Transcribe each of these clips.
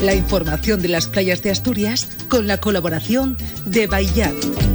La información de las playas de Asturias con la colaboración de Baillat.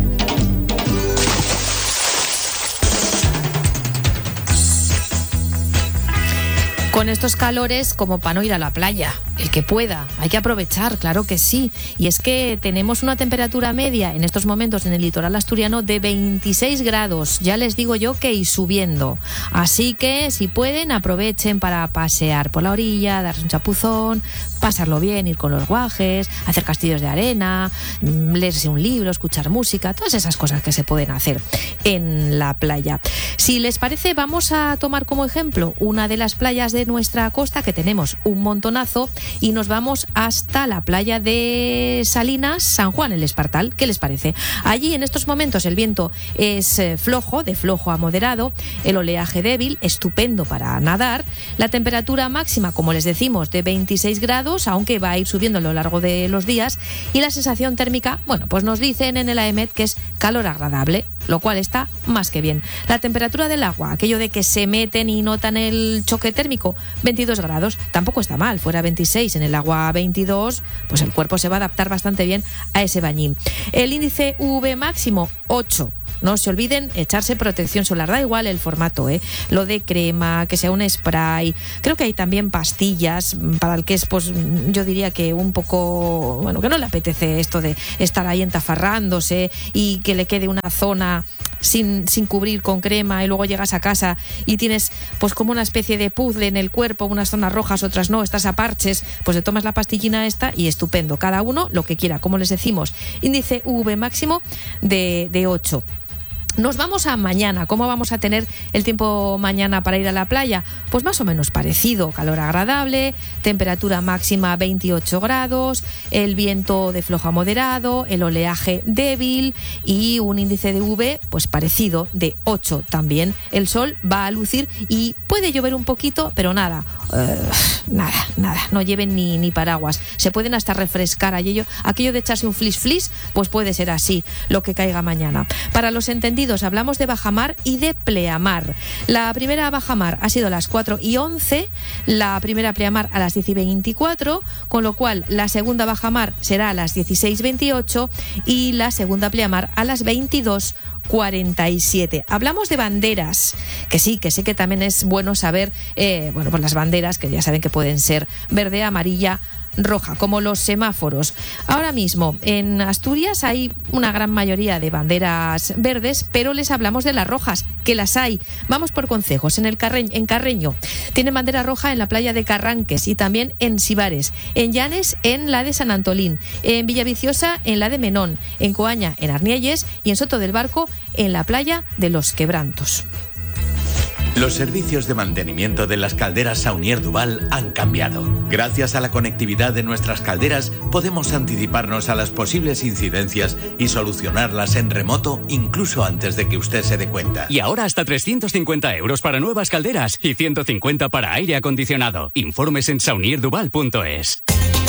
Con estos calores, como para no ir a la playa, el que pueda, hay que aprovechar, claro que sí. Y es que tenemos una temperatura media en estos momentos en el litoral asturiano de 26 grados, ya les digo yo que y subiendo. Así que si pueden, aprovechen para pasear por la orilla, darse un chapuzón, pasarlo bien, ir con los guajes, hacer castillos de arena, leerse un libro, escuchar música, todas esas cosas que se pueden hacer en la playa. Si les parece, vamos a tomar como ejemplo una de las playas de nuestra costa, que tenemos un montonazo, y nos vamos hasta la playa de Salinas, San Juan el Espartal. ¿Qué les parece? Allí en estos momentos el viento es flojo, de flojo a moderado, el oleaje débil, estupendo para nadar, la temperatura máxima, como les decimos, de 26 grados, aunque va a ir subiendo a lo largo de los días, y la sensación térmica, bueno, pues nos dicen en el AEMET que es calor agradable, lo cual está más que bien. La temperatura del agua, aquello de que se meten y notan el choque térmico, 22 grados, tampoco está mal. Fuera 26, en el agua 22, pues el cuerpo se va a adaptar bastante bien a ese bañín. El índice UV máximo, 8. No se olviden echarse protección solar, da igual el formato, lo de crema, que sea un spray. Creo que hay también pastillas para el que es, pues yo diría que un poco, bueno, que no le apetece esto de estar ahí entafarrándose y que le quede una zona sin cubrir con crema y luego llegas a casa y tienes pues como una especie de puzzle en el cuerpo, unas zonas rojas, otras no, estás a parches, pues te tomas la pastillina esta y estupendo. Cada uno lo que quiera, como les decimos, índice UV máximo de 8. Nos vamos a mañana. ¿Cómo vamos a tener el tiempo mañana para ir a la playa? Pues más o menos parecido, calor agradable, temperatura máxima 28 grados, el viento de flojo a moderado, el oleaje débil y un índice de UV pues parecido, de 8 también. El sol va a lucir y puede llover un poquito, pero nada, no lleven ni paraguas. Se pueden hasta refrescar aquello de echarse un flis, pues puede ser así lo que caiga mañana. Para los entendidos, hablamos de bajamar y de pleamar. La primera bajamar ha sido a las 4:11, la primera pleamar a las 10:24, con lo cual la segunda bajamar será a las 16:28 y la segunda pleamar a las 22:47. Hablamos de banderas, que sí, que sé que también es bueno saber, pues las banderas, que ya saben que pueden ser verde, amarilla, roja, como los semáforos. Ahora mismo en Asturias hay una gran mayoría de banderas verdes, pero les hablamos de las rojas, que las hay. Vamos por concejos. En Carreño tienen bandera roja en la playa de Carranques y también en Sibares, en Llanes en la de San Antolín, en Villaviciosa en la de Menón, en Coaña en Arnielles y en Soto del Barco en la playa de Los Quebrantos. Los servicios de mantenimiento de las calderas Saunier Duval han cambiado. Gracias a la conectividad de nuestras calderas, podemos anticiparnos a las posibles incidencias y solucionarlas en remoto incluso antes de que usted se dé cuenta. Y ahora hasta 350 euros para nuevas calderas y 150 para aire acondicionado. Informes en saunierduval.es.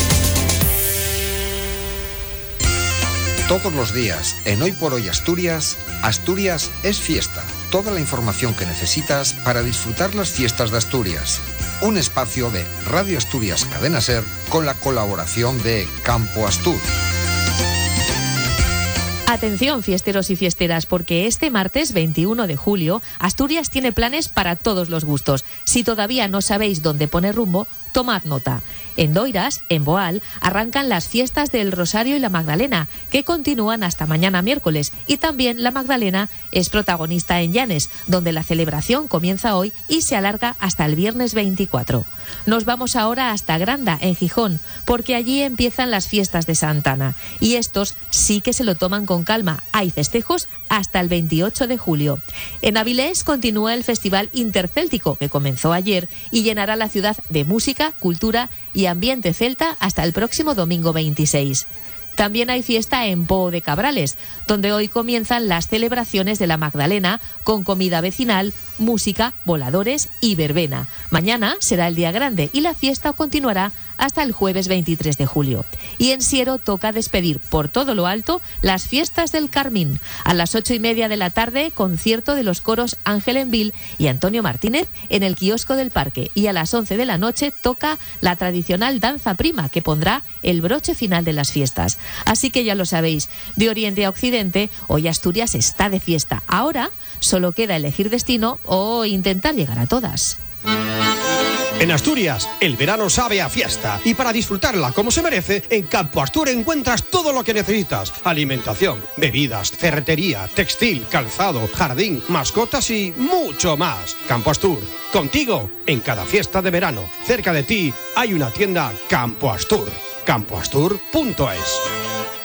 Todos los días, en Hoy por Hoy Asturias, Asturias es fiesta. Toda la información que necesitas para disfrutar las fiestas de Asturias. Un espacio de Radio Asturias Cadena Ser con la colaboración de Campo Astur. Atención, fiesteros y fiesteras, porque este martes 21 de julio Asturias tiene planes para todos los gustos. Si todavía no sabéis dónde poner rumbo, tomad nota. En Doiras, en Boal, arrancan las fiestas del Rosario y la Magdalena, que continúan hasta mañana miércoles. Y también la Magdalena es protagonista en Llanes, donde la celebración comienza hoy y se alarga hasta el viernes 24. Nos vamos ahora hasta Granda, en Gijón, porque allí empiezan las fiestas de Santa Ana. Y estos sí que se lo toman con calma. Hay festejos hasta el 28 de julio. En Avilés continúa el Festival Intercéltico, que comenzó ayer y llenará la ciudad de música, cultura y ambiente celta hasta el próximo domingo 26. También hay fiesta en Poo de Cabrales, donde hoy comienzan las celebraciones de la Magdalena con comida vecinal, música, voladores y verbena. Mañana será el día grande y la fiesta continuará hasta el jueves 23 de julio. Y en Siero toca despedir por todo lo alto las fiestas del Carmín. A las 8:30 de la tarde, concierto de los coros Ángel Envil y Antonio Martínez en el kiosco del parque. Y a las 11 de la noche toca la tradicional danza prima, que pondrá el broche final de las fiestas. Así que ya lo sabéis, de oriente a occidente, hoy Asturias está de fiesta. Ahora solo queda elegir destino o intentar llegar a todas. En Asturias, el verano sabe a fiesta y para disfrutarla como se merece, en Campo Astur encuentras todo lo que necesitas. Alimentación, bebidas, ferretería, textil, calzado, jardín, mascotas y mucho más. Campo Astur, contigo en cada fiesta de verano. Cerca de ti hay una tienda Campo Astur. campoastur.es.